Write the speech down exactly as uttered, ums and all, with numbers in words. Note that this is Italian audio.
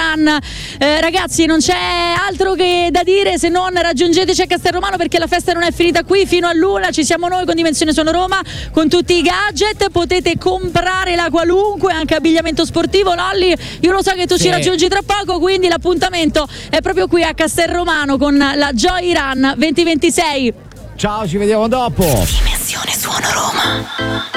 Run. Eh, ragazzi, non c'è altro che da dire se non raggiungeteci a Castelromano, perché la festa non è finita qui. Fino a l'una ci siamo noi con Dimensione Sono Roma, con tutti i gadget. Potete comprare la qualunque, anche abbigliamento sportivo. Lolli, io lo so che tu sì. ci raggiungi tra poco, quindi l'appuntamento è proprio qui a Castelromano con la Joy Run duemilaventisei. Ciao, ci vediamo dopo. Dimensione Suono Roma.